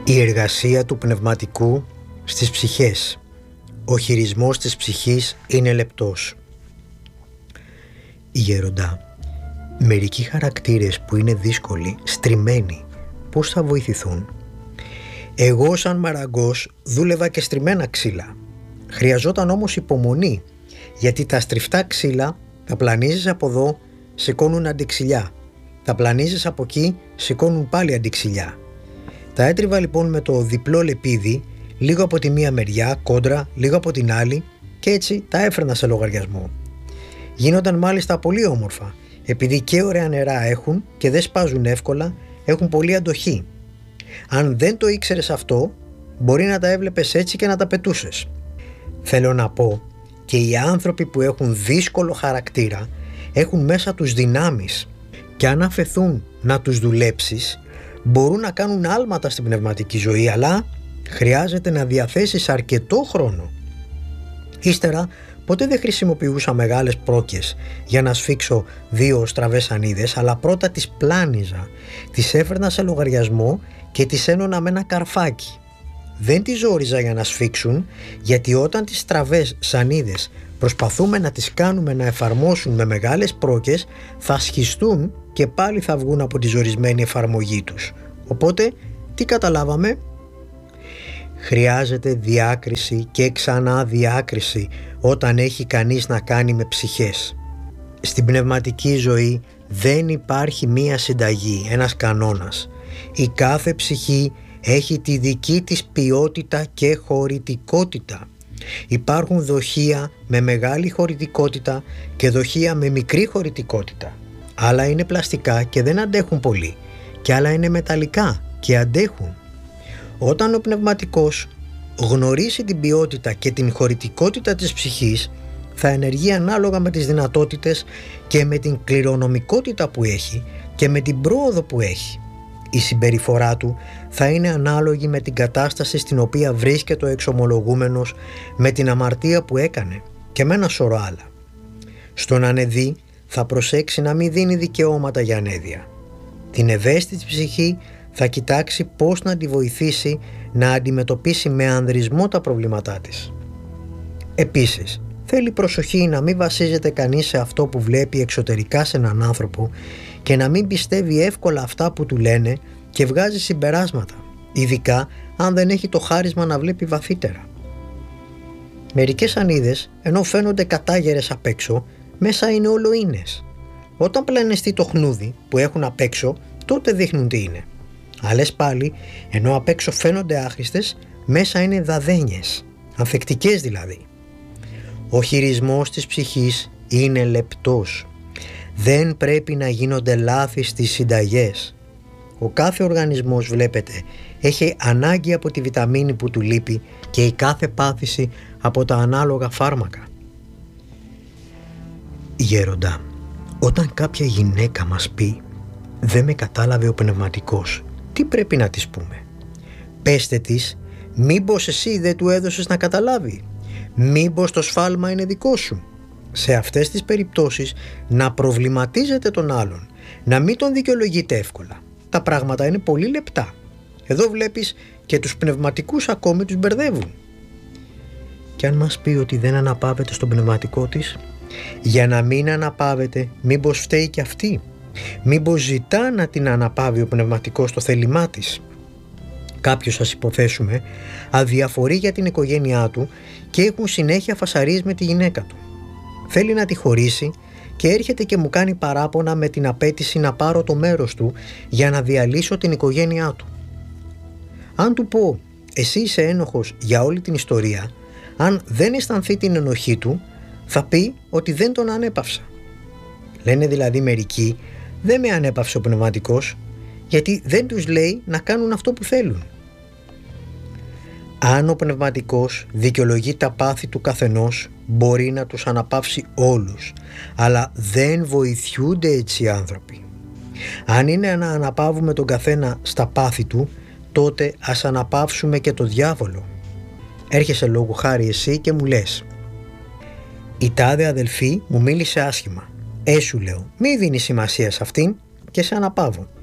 Η εργασία του πνευματικού στις ψυχές. Ο χειρισμός της ψυχής είναι λεπτός. Γέροντα, μερικοί χαρακτήρες που είναι δύσκολοι, στριμμένοι, πώς θα βοηθηθούν? Εγώ σαν μαραγκός δούλευα και στριμμένα ξύλα. Χρειαζόταν όμως υπομονή, γιατί τα στριφτά ξύλα τα πλανίζεις από εδώ, σηκώνουν αντιξυλιά. Τα πλανίζεις από εκεί, σηκώνουν πάλι αντιξυλιά. Τα έτριβα λοιπόν με το διπλό λεπίδι, λίγο από τη μία μεριά, κόντρα, λίγο από την άλλη, και έτσι τα έφερνα σε λογαριασμό. Γίνονταν μάλιστα πολύ όμορφα, επειδή και ωραία νερά έχουν και δεν σπάζουν εύκολα, έχουν πολύ αντοχή. Αν δεν το ήξερες αυτό, μπορεί να τα έβλεπες έτσι και να τα πετούσες. Θέλω να πω, και οι άνθρωποι που έχουν δύσκολο χαρακτήρα έχουν μέσα τους δυνάμεις, και αν αφεθούν να τους δουλέψεις, μπορούν να κάνουν άλματα στην πνευματική ζωή, αλλά χρειάζεται να διαθέσεις αρκετό χρόνο. Ύστερα, ποτέ δεν χρησιμοποιούσα μεγάλες πρόκες για να σφίξω 2 στραβές ανίδες, αλλά πρώτα τις πλάνιζα, τις έφερνα σε λογαριασμό και τις ένωνα με ένα καρφάκι. Δεν τις ζόριζα για να σφίξουν, γιατί όταν τις στραβές σανίδες προσπαθούμε να τις κάνουμε να εφαρμόσουν με μεγάλες πρόκες, θα σχιστούν και πάλι θα βγουν από τη ζορισμένη εφαρμογή τους. Οπότε, τι καταλάβαμε? Χρειάζεται διάκριση και ξανά διάκριση όταν έχει κανείς να κάνει με ψυχές. Στην πνευματική ζωή δεν υπάρχει μία συνταγή, ένας κανόνας. Η κάθε ψυχή έχει τη δική της ποιότητα και χωρητικότητα. Υπάρχουν δοχεία με μεγάλη χωρητικότητα και δοχεία με μικρή χωρητικότητα. Άλλα είναι πλαστικά και δεν αντέχουν πολύ, και άλλα είναι μεταλλικά και αντέχουν. Όταν ο πνευματικός γνωρίσει την ποιότητα και την χωρητικότητα της ψυχής, θα ενεργεί ανάλογα με τις δυνατότητες και με την κληρονομικότητα που έχει και με την πρόοδο που έχει. Η συμπεριφορά του θα είναι ανάλογη με την κατάσταση στην οποία βρίσκεται ο εξομολογούμενος, με την αμαρτία που έκανε και με ένα σωρό άλλα. Στον ανεδί θα προσέξει να μην δίνει δικαιώματα για ανέδεια. Την ευαίσθητη ψυχή θα κοιτάξει πώς να τη βοηθήσει να αντιμετωπίσει με ανδρισμό τα προβλήματά της. Επίσης, θέλει προσοχή να μην βασίζεται κανείς σε αυτό που βλέπει εξωτερικά σε έναν άνθρωπο και να μην πιστεύει εύκολα αυτά που του λένε και βγάζει συμπεράσματα, ειδικά αν δεν έχει το χάρισμα να βλέπει βαθύτερα. Μερικές ανίδες, ενώ φαίνονται κατάγερες απ' έξω, μέσα είναι ολοίνες. Όταν πλανεστεί το χνούδι που έχουν απ' έξω, τότε δείχνουν τι είναι. Άλλες πάλι, ενώ απ' έξω φαίνονται άχρηστες, μέσα είναι δαδένιες, ανθεκτικές δηλαδή. Ο χειρισμός της ψυχής είναι λεπτός. Δεν πρέπει να γίνονται λάθη στις συνταγές. Ο κάθε οργανισμός, βλέπετε, έχει ανάγκη από τη βιταμίνη που του λείπει και η κάθε πάθηση από τα ανάλογα φάρμακα. Γέροντα, όταν κάποια γυναίκα μας πει «Δεν με κατάλαβε ο πνευματικός», τι πρέπει να της πούμε? Πέστε της, μήπως εσύ δεν του έδωσες να καταλάβει? Μήπως το σφάλμα είναι δικό σου? Σε αυτές τις περιπτώσεις να προβληματίζετε τον άλλον, να μην τον δικαιολογείτε εύκολα. Τα πράγματα είναι πολύ λεπτά. Εδώ βλέπεις και τους πνευματικούς ακόμη τους μπερδεύουν. Και αν μας πει ότι δεν αναπαύεται στον πνευματικό της, για να μην αναπαύεται, μήπως φταίει και αυτή? Μήπως ζητά να την αναπαύει ο πνευματικός στο θέλημά της? Κάποιος, ας υποθέσουμε, αδιαφορεί για την οικογένειά του και έχουν συνέχεια φασαρίες με τη γυναίκα του. Θέλει να τη χωρίσει και έρχεται και μου κάνει παράπονα με την απέτηση να πάρω το μέρος του για να διαλύσω την οικογένειά του. Αν του πω «Εσύ είσαι ένοχος για όλη την ιστορία», αν δεν αισθανθεί την ενοχή του, θα πει ότι δεν τον ανέπαυσα. Λένε δηλαδή μερικοί «Δεν με ανέπαυσε ο πνευματικός», γιατί δεν τους λέει να κάνουν αυτό που θέλουν. Αν ο πνευματικός δικαιολογεί τα πάθη του καθενός, μπορεί να τους αναπαύσει όλους, αλλά δεν βοηθιούνται έτσι οι άνθρωποι. Αν είναι να αναπαύουμε τον καθένα στα πάθη του, τότε ας αναπαύσουμε και το διάβολο. Έρχεσαι λόγου χάρη εσύ και μου λες «Η τάδε αδελφή μου μίλησε άσχημα. Σου λέω, μη δίνει σημασία σε αυτήν και σε αναπαύω.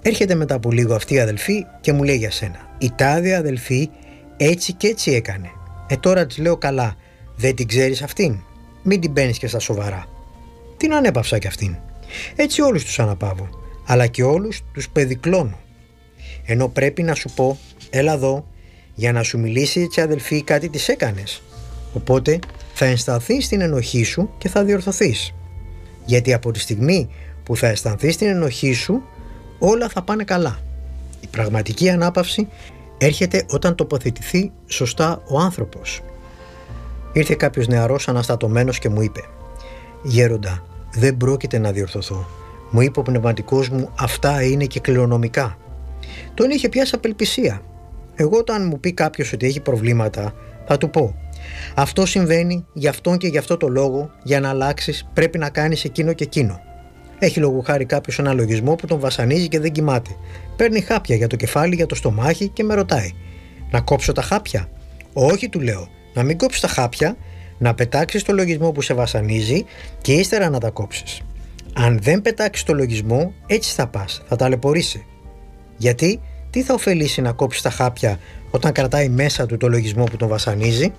Έρχεται μετά από λίγο αυτή η αδελφή και μου λέει για σένα. Η τάδε αδελφή έτσι και έτσι έκανε. Τώρα της λέω, καλά, δεν την ξέρεις αυτήν? Μην την παίρνεις και στα σοβαρά. Την ανέπαυσα κι αυτήν. Έτσι όλους τους αναπαύω, αλλά και όλους τους πεδικλώνω. Ενώ πρέπει να σου πω, έλα εδώ, για να σου μιλήσει έτσι αδελφή κάτι της έκανες. Οπότε θα αισθανθείς την ενοχή σου και θα διορθωθείς. Γιατί από τη στιγμή που θα αισθανθείς την ενοχή σου, όλα θα πάνε καλά. Η πραγματική ανάπαυση έρχεται όταν τοποθετηθεί σωστά ο άνθρωπος. Ήρθε κάποιος νεαρός αναστατωμένος και μου είπε, «Γέροντα, δεν πρόκειται να διορθωθώ. Μου είπε ο πνευματικός μου, αυτά είναι και κληρονομικά». Τον είχε πιάσει απελπισία. Εγώ όταν μου πει κάποιος ότι έχει προβλήματα, θα του πω, αυτό συμβαίνει γι' αυτόν και γι' αυτό το λόγο, για να αλλάξεις πρέπει να κάνεις εκείνο και εκείνο. Έχει λόγου χάρη κάποιος ένα λογισμό που τον βασανίζει και δεν κοιμάται. Παίρνει χάπια για το κεφάλι, για το στομάχι και με ρωτάει, να κόψω τα χάπια? Όχι, του λέω, να μην κόψεις τα χάπια, να πετάξεις το λογισμό που σε βασανίζει και ύστερα να τα κόψεις. Αν δεν πετάξεις το λογισμό, έτσι θα πας, θα ταλαιπωρήσει. Γιατί, τι θα ωφελήσει να κόψεις τα χάπια όταν κρατάει μέσα του το λογισμό που τον βασανίζει?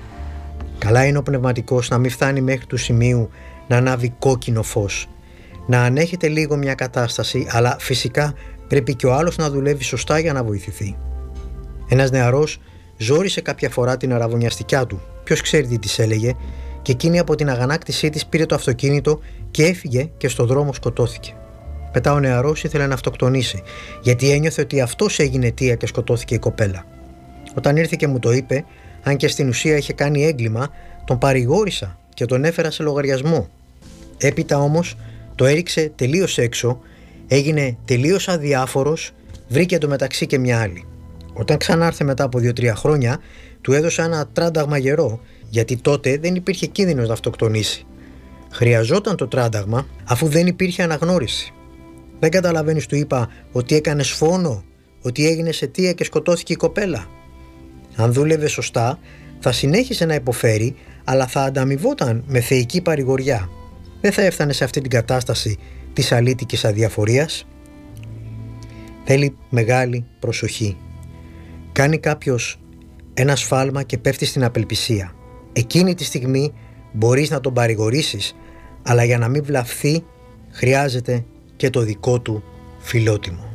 Καλά είναι ο πνευματικός να μην φτάνει μέχρι του σημείου να ανάβει κόκκινο φως. Να ανέχεται λίγο μια κατάσταση, αλλά φυσικά πρέπει και ο άλλος να δουλεύει σωστά για να βοηθηθεί. Ένας νεαρός ζόρισε κάποια φορά την αραβωνιαστικιά του, ποιος ξέρει τι της έλεγε, και εκείνη από την αγανάκτησή της πήρε το αυτοκίνητο και έφυγε και στο δρόμο σκοτώθηκε. Μετά ο νεαρός ήθελε να αυτοκτονήσει, γιατί ένιωθε ότι αυτός έγινε αιτία και σκοτώθηκε η κοπέλα. Όταν ήρθε και μου το είπε, αν και στην ουσία είχε κάνει έγκλημα, τον παρηγόρησα και τον έφερα σε λογαριασμό. Έπειτα όμως το έριξε τελείως έξω, έγινε τελείως αδιάφορος, βρήκε εντωμεταξύ και μια άλλη. Όταν ξανάρθε μετά από 2-3 χρόνια, του έδωσα ένα τράνταγμα γερό, γιατί τότε δεν υπήρχε κίνδυνος να αυτοκτονήσει. Χρειαζόταν το τράνταγμα αφού δεν υπήρχε αναγνώριση. Δεν καταλαβαίνεις, του είπα, ότι έκανες φόνο, ότι έγινες αιτία και σκοτώθηκε η κοπέλα? Αν δούλευε σωστά, θα συνέχισε να υποφέρει, αλλά θα ανταμοιβόταν με θεϊκή παρηγοριά. Δεν θα έφτανε σε αυτή την κατάσταση της αλήτικης αδιαφορίας. Θέλει μεγάλη προσοχή. Κάνει κάποιος ένα σφάλμα και πέφτει στην απελπισία. Εκείνη τη στιγμή μπορείς να τον παρηγορήσεις, αλλά για να μην βλαφθεί χρειάζεται και το δικό του φιλότιμο.